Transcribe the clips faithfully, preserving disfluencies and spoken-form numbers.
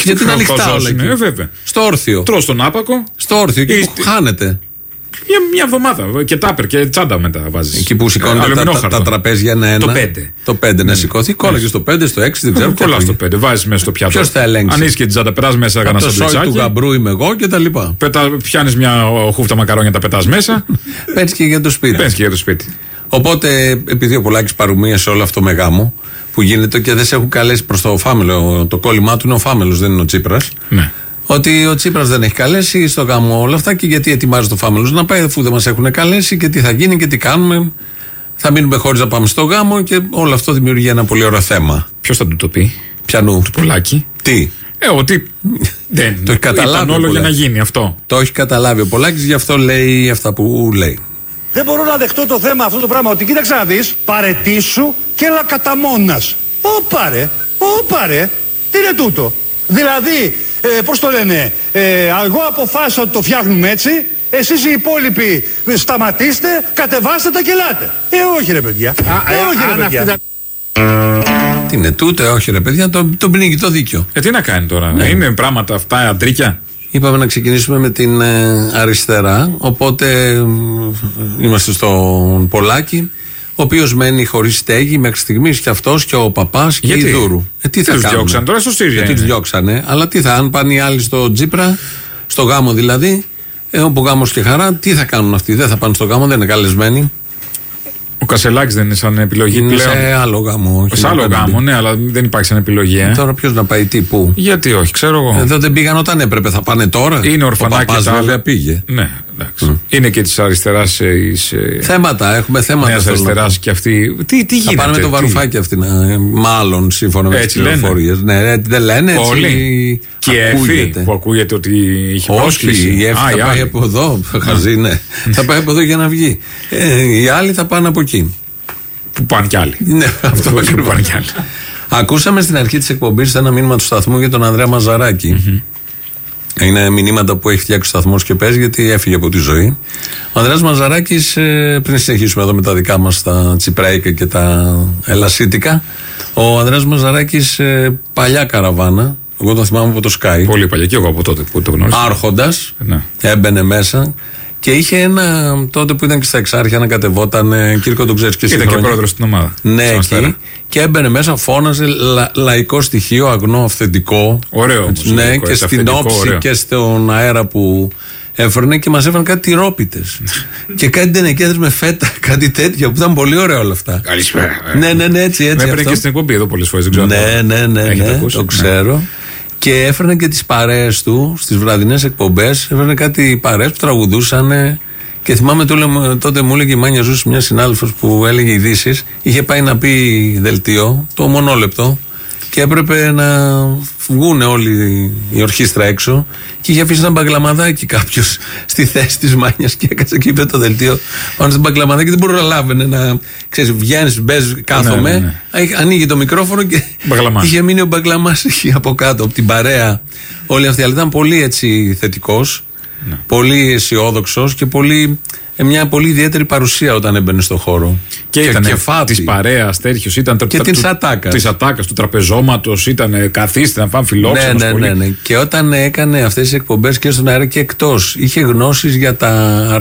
Γιατί είναι ανοιχτά όλα εκεί. Ε, βέβαια. Στο όρθιο. Τρως τον άπακο. Στο όρθιο, εκεί που χάνεται. Για μια εβδομάδα. Και τάπερ και τσάντα μετά βάζεις. Εκεί που σηκώνονται τα, τα, τα τραπέζια ένα-ένα. Το πέντε. Το πέντε να σηκωθεί. Κόλλαγε στο πέντε, στο έξι, δεν ξέρω. Κολλά στο πέντε. Βάζεις μέσα στο πιάτο. Ποιος θα ελέγξει. Ανοίξει και την τσάντα, πετάς μέσα ένα σαντουιτσάκι. Το σόι του γαμπρού είμαι εγώ και τα λοιπά. Πιάνεις μια χούφτα μακαρόνια, τα πετάς μέσα. Παίρνεις και για το σπίτι. Παίρνεις και για το σπίτι. Οπότε, επειδή ο Πολάκης παροιμίασε όλο αυτό με γάμο που γίνεται και δεν σε έχουν καλέσει προς το Φάμελο, το κόλλημά του είναι ο Φάμελος, δεν είναι ο Τσίπρας. Ναι. Ότι ο Τσίπρας δεν έχει καλέσει στο γάμο όλα αυτά και γιατί ετοιμάζει το Φάμελος να πάει, αφού δεν μας έχουν καλέσει και τι θα γίνει και τι κάνουμε. Θα μείνουμε χωρίς να πάμε στο γάμο και όλο αυτό δημιουργεί ένα πολύ ωραίο θέμα. Ποιος θα του το πει? Πιανού? Του Πολάκη. Τι? Ε, ότι δεν το έχει καταλάβει. Ήταν όλο για να γίνει αυτό. Το έχει καταλάβει ο Πολάκης, γι' αυτό λέει αυτά που λέει. Δεν μπορώ να δεχτώ το θέμα αυτό το πράγμα ότι κοίταξε να δεις, παρετήσου και έλα κατά μόνας. Ωπα ρε, ωπα ρε, τι είναι τούτο? Δηλαδή, ε, πώς το λένε, ε, εγώ αποφάσισα ότι το φτιάχνουμε έτσι, εσείς οι υπόλοιποι σταματήστε, κατεβάστε τα και ελάτε. Ε, όχι ρε παιδιά, ε, όχι ρε παιδιά. Τι είναι τούτο, ε, όχι ρε παιδιά, τον το πνίγει το δίκιο. Ε, τι να κάνει τώρα, ναι. Είναι πράγματα αυτά αντρίκια. Είπαμε να ξεκινήσουμε με την ε, αριστερά, οπότε ε, είμαστε στον Πολάκη, ο οποίος μένει χωρίς στέγη μέχρι στιγμής και αυτός και ο παπάς και η Δούρου. Ε, τι θα τους διώξαν τώρα στο ΣΥΡΙΖΑ. Ε, τους διώξανε, αλλά τι θα, αν πάνε οι άλλοι στο Τσίπρα, στο γάμο δηλαδή, ε, όπου γάμος και χαρά, τι θα κάνουν αυτοί? Δεν θα πάνε στο γάμο, δεν είναι καλεσμένοι. Ο Κασελάκης δεν είναι σαν επιλογή είναι πλέον? Σε άλλο γάμο. Σε άλλο γάμο, ναι, αλλά δεν υπάρχει σαν επιλογή. Ε. Τώρα ποιος να πάει τι, πού? Γιατί όχι, ξέρω εγώ. Εδώ δεν πήγαν όταν έπρεπε, θα πάνε τώρα. Είναι ορφανάκι. Ο παπάς βέβαια πήγε. Ναι, εντάξει. Mm. Είναι και της αριστεράς. Εις, θέματα, έχουμε θέματα. Νέας αριστεράς και αυτή. Τι, τι γίνεται? Θα πάνε με το Βαρουφάκι αυτή, μάλλον σύμφωνα με τις πληροφορίες. Ναι, δεν λένε έτσι. Όλοι. Και η Εφη που ακούγεται ότι είχε πρόσκληση. Όχι, η Εφη θα πάει από εδώ. Χαζή, ναι. Θα πάει από εδώ για να βγει. Οι άλλοι θα πάνε από εκεί. Που πάνε κι άλλοι. Ναι, αυτό ακριβώς. Πάνε κι άλλοι. Ακούσαμε στην αρχή της εκπομπής ένα μήνυμα του σταθμού για τον Ανδρέα Μαζαράκη. Mm-hmm. Είναι μηνύματα που έχει φτιάξει ο σταθμός και παίζει γιατί έφυγε από τη ζωή. Ο Ανδρέας Μαζαράκης, πριν συνεχίσουμε εδώ με τα δικά μας τα τσιπραϊκά και τα ελασίτικα, ο Ανδρέας Μαζαράκης παλιά καραβάνα, εγώ τον θυμάμαι από το Sky. Πολύ παλιά και εγώ από τότε που το γνώρισα. Άρχοντας, ναι. Έμπαινε μέσα. Και είχε ένα, τότε που ήταν και στα Εξάρχεια, να κατεβόταν, Κύρκο, τον ξέρεις και εσύ. Ήταν και πρόεδρος στην ομάδα. Ναι, εκεί. Και έμπαινε μέσα, φώναζε λα, λαϊκό στοιχείο, αγνό, αυθεντικό. Ωραίο όμως. Ναι, λαϊκό, και στην όψη ωραίο. Και στον αέρα που έφερνε και μας έφεραν κάτι τυρόπιτες. Και κάτι ντενεκέδρες με φέτα, κάτι τέτοιο που ήταν πολύ ωραία όλα αυτά. Καλησπέρα. Ναι, ναι, ναι, έτσι, έτσι. Με έπαιρνε και στην εκπομπή εδώ πολλές φορές, δεν ξέρω. Ναι, ναι, ναι, ναι, το ξέρω. Και έφερνε και τις παρέες του στις βραδινές εκπομπές. Έφερνε κάτι παρέες που τραγουδούσαν. Και θυμάμαι τότε μου έλεγε η Μάνια Ζούση, μια συνάδελφος που έλεγε ειδήσεις. Είχε πάει να πει δελτίο, το μονόλεπτο. Και έπρεπε να βγουν όλοι η ορχήστρα έξω. Και είχε αφήσει ένα μπαγκλαμαδάκι κάποιος στη θέση της Μάνιας. Και έκατσε και είπε το δελτίο. Πάνω στην μπαγκλαμαδάκι δεν προλάβαινε να. Ξέρεις, βγαίνεις, μπες, κάθομαι. Ναι, ναι, ναι. Ανοίγει το μικρόφωνο και μπαγκλαμάς. Είχε μείνει ο μπαγκλαμάς από κάτω, από την παρέα. Όλοι αυτοί. Αλλά ήταν πολύ έτσι θετικός, ναι. Πολύ αισιόδοξος και πολύ. Μια πολύ ιδιαίτερη παρουσία όταν έμπαινε στον χώρο. Και, και ήταν τη παρέα τέτοιο. Ήταν και τη ατάκα. Τη ατάκα, του τραπεζώματος. Ήταν καθίστε να φάμε φιλόξενος. Ναι, ναι, ναι, ναι. Και όταν έκανε αυτές τις εκπομπές και στον αέρα και εκτός, είχε γνώσεις για τα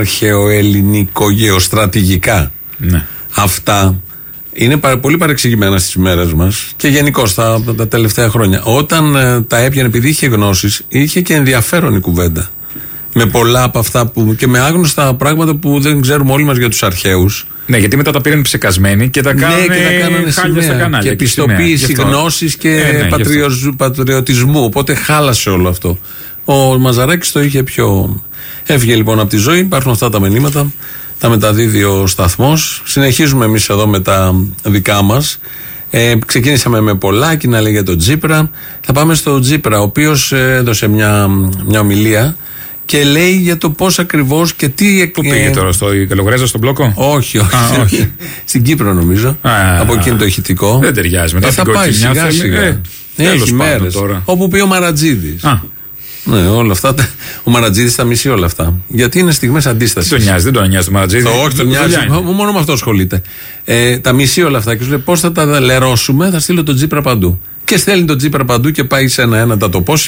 αρχαιοελληνικογεωστρατηγικά. Ναι. Αυτά είναι πολύ παρεξηγημένα στις μέρες μας και γενικώς τα, τα τελευταία χρόνια. Όταν ε, τα έπιανε, επειδή είχε γνώσεις, είχε και ενδιαφέρον η κουβέντα. Με πολλά από αυτά που, και με άγνωστα πράγματα που δεν ξέρουμε όλοι μας για τους αρχαίους. Ναι, γιατί μετά τα πήραν ψεκασμένοι και τα κάνανε, ναι, και τα κάνανε χάλια στα κανάλια. Και επιστοποίηση γνώσης και ε, ναι, πατριω, πατριωτισμού. Οπότε χάλασε όλο αυτό. Ο Μαζαράκης το είχε πιο. Έφυγε λοιπόν από τη ζωή. Υπάρχουν αυτά τα μηνύματα. Τα μεταδίδει ο σταθμός. Συνεχίζουμε εμείς εδώ με τα δικά μας. Ε, ξεκίνησαμε με Πολάκη να λέει για τον Τσίπρα. Θα πάμε στο Τσίπρα, ο οποίος έδωσε μια, μια ομιλία. Και λέει για το πώς ακριβώς και τι. Πού πήγε ε... τώρα, στο Καλογρέζα, στον μπλόκο? Όχι, όχι. Α, όχι. Στην Κύπρο νομίζω. Α, από εκείνο το ηχητικό. Δεν ταιριάζει μετά. Ε, θα πάει σιγά σιγά. Ε, Έχει μέρες. Όπου πει ο Μαρατζίδης. Α. Ναι, όλα αυτά. Ο Μαρατζίδης θα μισεί όλα αυτά. Γιατί είναι στιγμές αντίστασης. Δεν τον νοιάζει, δεν τον νοιάζει το Μαρατζίδη. Όχι, τον νοιάζει. Μόνο με αυτό ασχολείται. Ε, τα μισεί όλα αυτά και σου λέει πώς θα τα λερώσουμε, θα στείλω τον Τσίπρα παντού. Και στέλνει τον Τσίπρα παντού και πάει σε ένα-ένα τα τοπόσημα.